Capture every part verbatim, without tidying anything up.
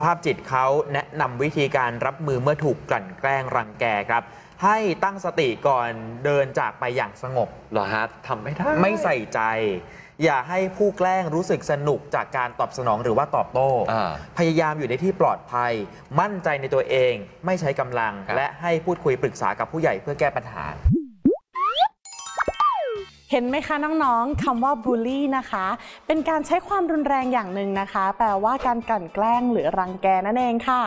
ภาพจิตเขาแนะนำวิธีการรับมือเมื่อถูกกลั่นแกล้งรังแกครับให้ตั้งสติก่อนเดินจากไปอย่างสงบเหรอฮะทำไม่ได้ไม่ใส่ใจอย่าให้ผู้แกล้งรู้สึกสนุกจากการตอบสนองหรือว่าตอบโต้พยายามอยู่ในที่ปลอดภัยมั่นใจในตัวเองไม่ใช้กำลังและให้พูดคุยปรึกษากับผู้ใหญ่เพื่อแก้ปัญหาเห็นไหมคะน้องๆคำว่าบูลลี่นะคะเป็นการใช้ความรุนแรงอย่างหนึ่งนะคะแปลว่าการกลั่นแกล้งหรือรังแกนั่นเองค่ะ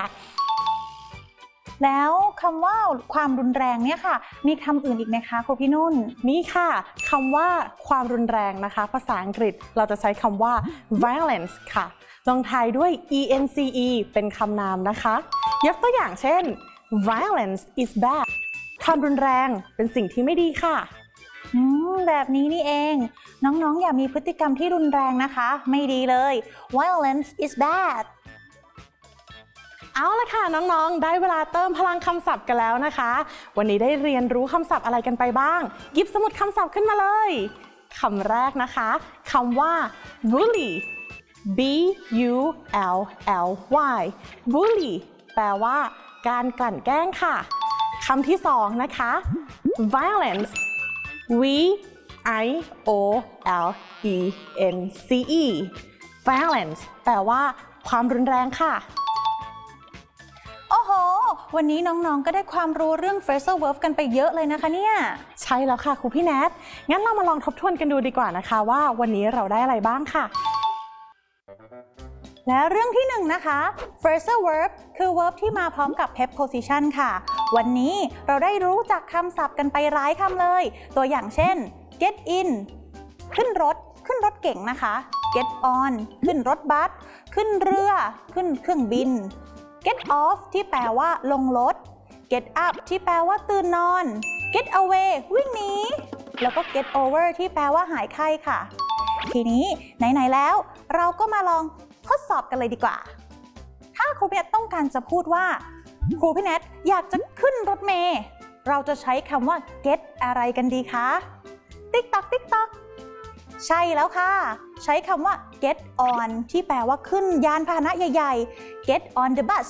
แล้วคำว่าความรุนแรงเนี่ยค่ะมีคำอื่นอีกไหมคะครูพี่นุ่นนี่ค่ะคำว่าความรุนแรงนะคะภาษาอังกฤษเราจะใช้คำว่า violence ค่ะลงท้ายด้วย ence เป็นคำนามนะคะยกตัวอย่างเช่น violence is bad ความรุนแรงเป็นสิ่งที่ไม่ดีค่ะอืมแบบนี้นี่เองน้องๆ อ, อย่ามีพฤติกรรมที่รุนแรงนะคะไม่ดีเลย violence is bad เอาละค่ะน้องๆได้เวลาเติมพลังคำศัพท์กันแล้วนะคะวันนี้ได้เรียนรู้คำศัพท์อะไรกันไปบ้างหยิบสมุดคำศัพท์ขึ้นมาเลยคำแรกนะคะคำว่า bully b u l l y bully แปลว่าการกลั่นแกล้งค่ะคำที่สองนะคะ violence v i o l e n c e violence แปลว่าความรุนแรงค่ะโอ้โหวันนี้น้องๆก็ได้ความรู้เรื่อง phrasal verb กันไปเยอะเลยนะคะเนี่ยใช่แล้วค่ะครูพี่แนทงั้นเรามาลองทบทวนกันดูดีกว่านะคะว่าวันนี้เราได้อะไรบ้างค่ะและเรื่องที่หนึ่งนะคะ phrasal verb คือ verb ที่มาพร้อมกับ preposition ค่ะวันนี้เราได้รู้จักคำศัพท์กันไปหลายคำเลยตัวอย่างเช่น get in ขึ้นรถขึ้นรถเก๋งนะคะ get on ขึ้นรถบัสขึ้นเรือขึ้นเครื่องบิน get off ที่แปลว่าลงรถ get up ที่แปลว่าตื่นนอน get away วิ่งหนีแล้วก็ get over ที่แปลว่าหายไข้ค่ะทีนี้ไหนๆแล้วเราก็มาลองทดสอบกันเลยดีกว่าถ้าครูพี่แนทต้องการจะพูดว่าครูพี่แนทอยากจะขึ้นรถเมล์เราจะใช้คำว่า get อะไรกันดีคะติ๊กต๊อกติ๊กต๊อกใช่แล้วค่ะใช้คำว่า get on ที่แปลว่าขึ้นยานพาหนะใหญ่ๆ get on the bus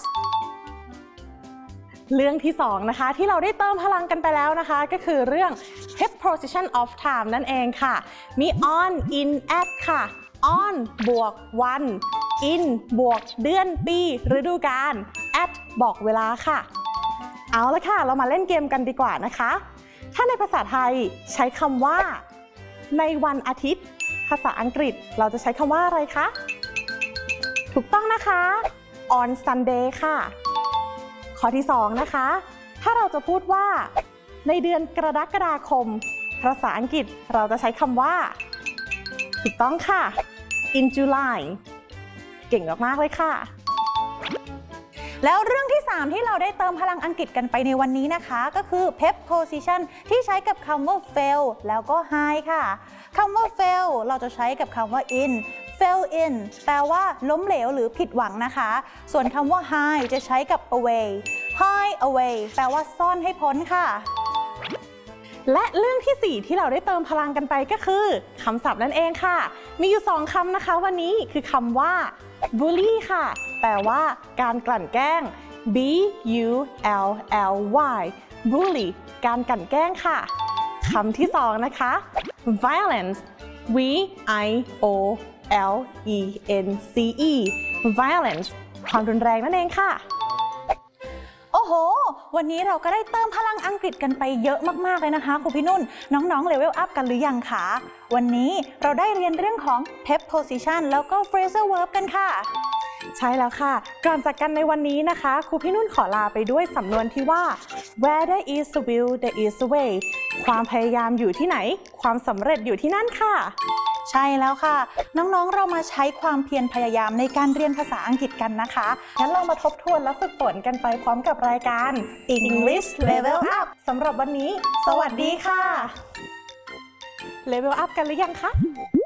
เรื่องที่สองนะคะที่เราได้เติมพลังกันไปแล้วนะคะก็คือเรื่อง preposition of time นั่นเองค่ะมี on in at ค่ะ on บวกวัน in บวกเดือนปีฤดูกาล at บอกเวลาค่ะเอาละค่ะเรามาเล่นเกมกันดีกว่านะคะถ้าในภาษาไทยใช้คำว่าในวันอาทิตย์ภาษาอังกฤษเราจะใช้คำว่าอะไรคะถูกต้องนะคะ on Sunday ค่ะข้อที่สองนะคะถ้าเราจะพูดว่าในเดือนกรกฎาคมภาษาอังกฤษเราจะใช้คำว่าถูกต้องค่ะ in July เก่งมากๆเลยค่ะแล้วเรื่องที่สามที่เราได้เติมพลังอังกฤษกันไปในวันนี้นะคะก็คือ preposition ที่ใช้กับคำว่า fail แล้วก็ high ค่ะคำว่า fail เราจะใช้กับคำว่า in fail in แปลว่าล้มเหลวหรือผิดหวังนะคะส่วนคำว่า hide จะใช้กับ away hide away แปลว่าซ่อนให้พ้นค่ะและเรื่องที่สี่ที่เราได้เติมพลังกันไปก็คือคำศัพท์นั่นเองค่ะมีอยู่สองคำนะคะวันนี้คือคำว่า bully ค่ะแปลว่าการกลั่นแกล้ง b u l l y bully การกลั่นแกล้งค่ะคำที่สองนะคะ violence v i o l e n c e violence ความรุนแรงนั่นเองค่ะโอ้โหวันนี้เราก็ได้เติมพลังอังกฤษกันไปเยอะมากๆเลยนะคะครูพี่นุ่นน้องๆเลเวลอัพกันหรือยังคะวันนี้เราได้เรียนเรื่องของ preposition แล้วก็ phrasal verb กันค่ะใช่แล้วค่ะก่อนจากกันในวันนี้นะคะครูพี่นุ่นขอลาไปด้วยสำนวนที่ว่า where there is a will there is a way ความพยายามอยู่ที่ไหนความสำเร็จอยู่ที่นั่นค่ะใช่แล้วค่ะน้องๆเรามาใช้ความเพียรพยายามในการเรียนภาษาอังกฤษกันนะคะงั้นเรามาทบทวนและฝึกฝนกันไปพร้อมกับรายการ English Level Up สำหรับวันนี้สวัสดีค่ะ Level Up กันหรือยังคะ